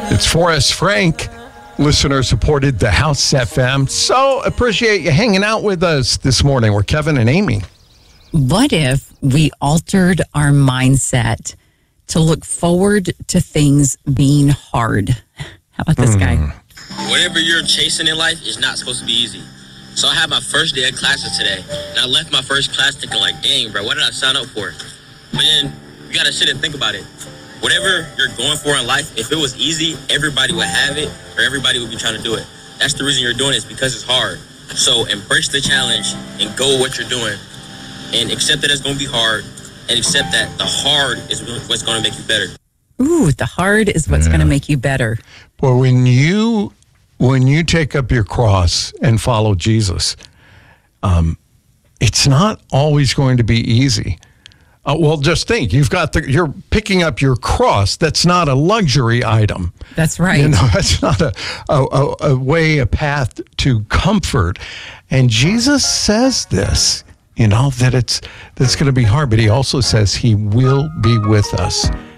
It's Forrest Frank, listener-supported The House FM. So appreciate you hanging out with us this morning. We're Kevin and Amy. What if we altered our mindset to look forward to things being hard? How about this guy? Whatever you're chasing in life is not supposed to be easy. So I had my first day of classes today, and I left my first class thinking like, dang, bro, what did I sign up for? But then you got to sit and think about it. Whatever you're going for in life, if it was easy, everybody would have it, or everybody would be trying to do it. That's the reason you're doing it, is because it's hard. So embrace the challenge and go with what you're doing, and accept that it's going to be hard, and accept that the hard is what's going to make you better. Ooh, the hard is what's going to make you better. Well, when you take up your cross and follow Jesus, it's not always going to be easy. Well, just think, you're picking up your cross. That's not a luxury item. That's right. You know, that's not a path to comfort. And Jesus says this, that it's going to be hard, but he also says he will be with us